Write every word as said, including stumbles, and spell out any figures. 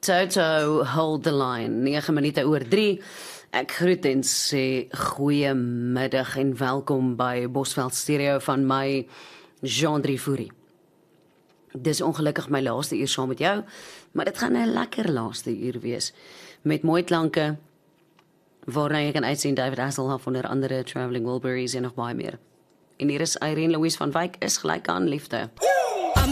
Toto, hold the line, nege minute oor drie. Ek groet en sê goeiemiddag en welkom by Bosveld Stereo van my Jean-Drie Fourie. Dis ongelukkig my laaste uur saam met jou, maar dit gaan 'n lekker laaste uur wees, met mooi klanke, waarna jy kan uitsien David Hasselhoff onder andere Traveling Wilburys en nog baie meer. En hier is Irene Louise van Wyk is gelyk aan liefde.